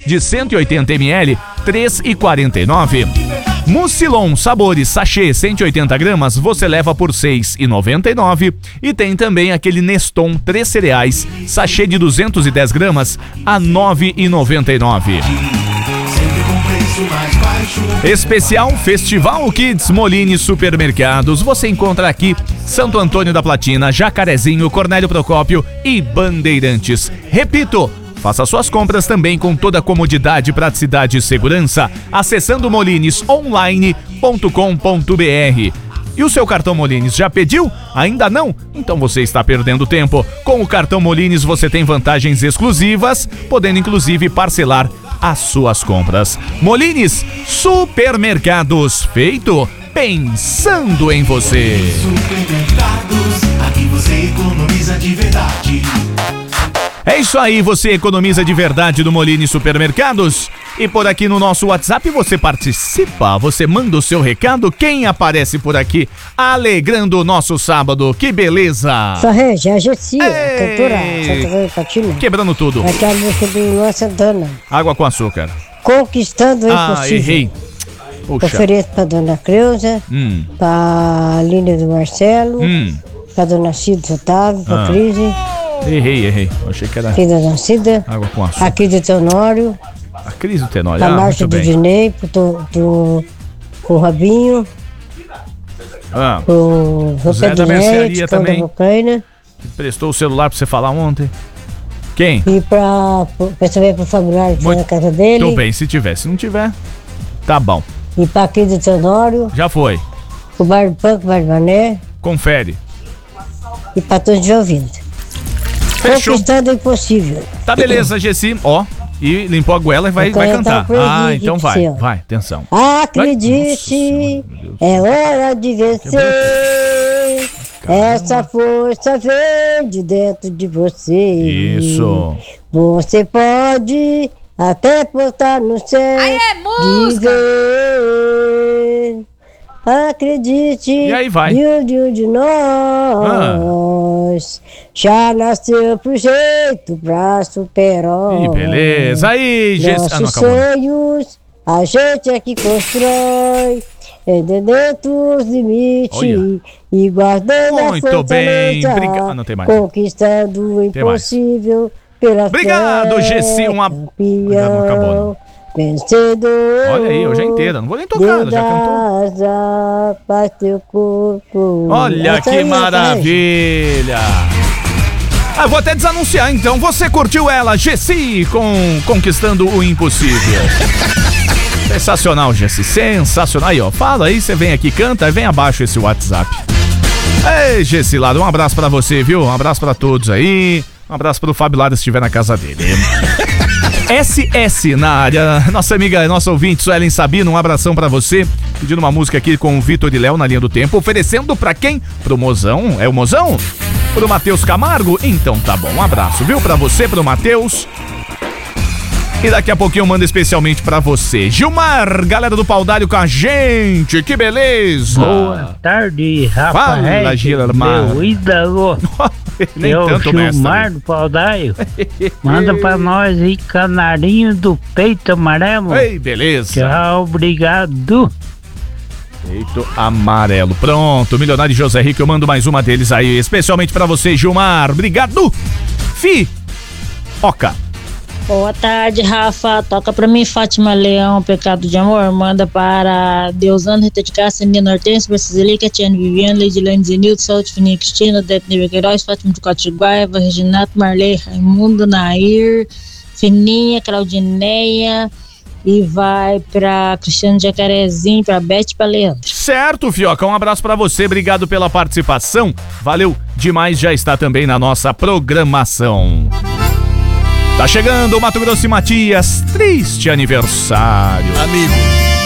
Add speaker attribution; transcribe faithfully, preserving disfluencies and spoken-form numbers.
Speaker 1: de cento e oitenta mililitros, três reais e quarenta e nove centavos. Mucilon Sabores Sachê cento e oitenta gramas, você leva por seis reais e noventa e nove centavos. E tem também aquele Neston três cereais, sachê de duzentas e dez gramas, a nove reais e noventa e nove centavos. Especial Festival Kids Molini Supermercados. Você encontra aqui Santo Antônio da Platina, Jacarezinho, Cornélio Procópio e Bandeirantes. Repito, faça suas compras também com toda a comodidade, praticidade e segurança, acessando molines online ponto com ponto b r. E o seu cartão Molines já pediu? Ainda não? Então você está perdendo tempo. Com o cartão Molines você tem vantagens exclusivas, podendo inclusive parcelar as suas compras. Molines Supermercados, feito pensando em você.
Speaker 2: Supermercados, aqui você economiza de verdade.
Speaker 1: É isso aí, você economiza de verdade do Molini Supermercados. E por aqui no nosso WhatsApp você participa, você manda o seu recado. Quem aparece por aqui alegrando o nosso sábado? Que beleza!
Speaker 3: Sarreja, a Jessia, cantora Santa Catarina.
Speaker 1: Quebrando tudo.
Speaker 3: Aqui é a música do Luan Santana.
Speaker 1: Água com açúcar.
Speaker 3: Conquistando o
Speaker 1: Ah,
Speaker 3: Impossível.
Speaker 1: errei. Puxa.
Speaker 3: Ofereço pra Dona Creuza,
Speaker 1: Hum.
Speaker 3: pra Línia do Marcelo,
Speaker 1: Hum.
Speaker 3: pra Dona Cida Otávio, pra
Speaker 1: Ah.
Speaker 3: Crise,
Speaker 1: Errei, errei. Eu achei que era
Speaker 3: aqui da Dona Cida,
Speaker 1: água com açúcar.
Speaker 3: aqui do Tenório,
Speaker 1: A crise do Tenório.
Speaker 3: pra
Speaker 1: Ah,
Speaker 3: Márcia
Speaker 1: muito
Speaker 3: do
Speaker 1: bem.
Speaker 3: Dinei, pro, pro, pro, pro Rabinho,
Speaker 1: Ah,
Speaker 3: pro
Speaker 1: Zé da Mercearia também.
Speaker 3: da Bocaina,
Speaker 1: prestou o celular pra você falar ontem. Quem?
Speaker 3: e pra, pra também pro Fabulário, que foi
Speaker 1: Muito-
Speaker 3: na casa dele,
Speaker 1: Tô bem, se tiver. Se não tiver, tá bom.
Speaker 3: e pra aqui do Tenório,
Speaker 1: Já foi.
Speaker 3: pro Bar do Panco, Bar do Mané,
Speaker 1: Confere.
Speaker 3: e pra todos de ouvindo.
Speaker 1: Fechou.
Speaker 3: Conquistando o Impossível.
Speaker 1: Tá beleza, Gessi. Ó, e limpou a goela e vai,
Speaker 3: Então
Speaker 1: vai
Speaker 3: eu
Speaker 1: cantar.
Speaker 3: tava
Speaker 1: Ah,
Speaker 3: proibido
Speaker 1: então
Speaker 3: de
Speaker 1: vai.
Speaker 3: ser, ó.
Speaker 1: Vai, atenção.
Speaker 3: Acredite, é hora de vencer. Essa força vem de dentro de você.
Speaker 1: Isso.
Speaker 3: Você pode até postar no céu.
Speaker 4: Aí é música.
Speaker 3: Dizer, acredite.
Speaker 1: E aí vai.
Speaker 3: Nenhum de um de nós já nasceu pro jeito pra super-herói.
Speaker 1: Ih, beleza. Aí, Gessi. Ah, não,
Speaker 3: Nossos
Speaker 1: calma.
Speaker 3: sonhos a gente é que constrói, é dentro dos limites.
Speaker 1: Olha.
Speaker 3: E guardando
Speaker 1: Muito
Speaker 3: a
Speaker 1: bem.
Speaker 3: fortaleza,
Speaker 1: Obrigado. Ah, não tem mais.
Speaker 3: conquistando o
Speaker 1: Tem mais.
Speaker 3: impossível pela
Speaker 1: Obrigado,
Speaker 3: fé,
Speaker 1: Gessi. Uma-
Speaker 3: campeão,
Speaker 1: Não acabou, não.
Speaker 3: vencedor.
Speaker 1: Olha aí, hoje é inteira. Não vou nem tocar, ela já cantou.
Speaker 3: Deus asa, faz teu corpo.
Speaker 1: Olha
Speaker 3: Essa
Speaker 1: que
Speaker 3: aí,
Speaker 1: maravilha. Ah, vou até desanunciar então. Você curtiu ela, Gessi, com Conquistando o Impossível. Sensacional, Gessi. Sensacional. Aí, ó. Fala aí, você vem aqui, canta, vem abaixo esse WhatsApp. Ei, Gessi Lado, um abraço pra você, viu? Um abraço pra todos aí. Um abraço pro Fábio Lado se estiver na casa dele. S S na área, nossa amiga, nossa ouvinte Suelen Sabino, um abração pra você, pedindo uma música aqui com o Vitor e Léo na linha do tempo, oferecendo pra quem? Pro Mozão, é o Mozão? Pro Matheus Camargo? Então tá bom, um abraço, viu? Pra você, pro Matheus. E daqui a pouquinho eu mando especialmente pra você. Gilmar, galera do Paudalho com a gente, que beleza!
Speaker 5: Boa tarde, rapaz.
Speaker 1: Fala, Gilmar.
Speaker 5: Meu ídolo.
Speaker 1: Nem
Speaker 5: Eu,
Speaker 1: tanto,
Speaker 5: Gilmar
Speaker 1: mestre.
Speaker 5: do Paudaio. Manda pra nós aí, canarinho do peito amarelo.
Speaker 1: Ei, beleza.
Speaker 5: Tchau, obrigado.
Speaker 1: Peito amarelo. Pronto, Milionário José Rico, eu mando mais uma deles aí, especialmente pra você, Gilmar. Obrigado. Fi. Oca.
Speaker 6: Boa tarde, Rafa. Toca pra mim, Fátima Leão, Pecado de Amor. Manda para Deusana, Rita de Cássia, Nina Hortência, Brasilícia, Tiane Viviane, Leidilane Zenildo, Saúde, Fininha Cristina, Detneve Queiroz, Fátima de Cotiguaiva, Reginato, Marley, Raimundo, Nair, Fininha, Claudineia. E vai pra Cristiano Jacarezinho, pra Beth e pra Leandro.
Speaker 1: Certo, Fioca, um abraço pra você, obrigado pela participação. Valeu demais, já está também na nossa programação. Tá chegando o Mato Grosso e Matias, triste aniversário.
Speaker 7: Amigo.